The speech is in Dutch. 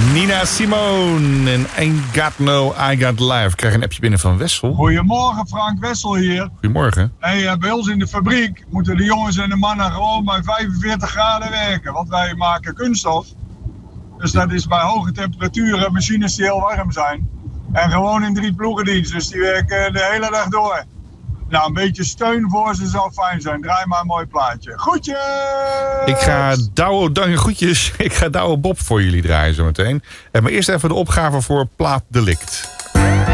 Nina Simone en Ain't Got No, I Got Life. Ik krijg een appje binnen van Wessel. Goedemorgen, Frank Wessel hier. Goedemorgen. Hey, bij ons in de fabriek moeten de jongens en de mannen gewoon bij 45 graden werken. Want wij maken kunststof. Dus dat is bij hoge temperaturen machines die heel warm zijn. En gewoon in 3 ploegendienst. Dus die werken de hele dag door. Nou, een beetje steun voor ze zou fijn zijn. Draai maar een mooi plaatje. Groetjes! Ik ga Douwe Bob voor jullie draaien zometeen. Maar eerst even de opgave voor Plaat Delict.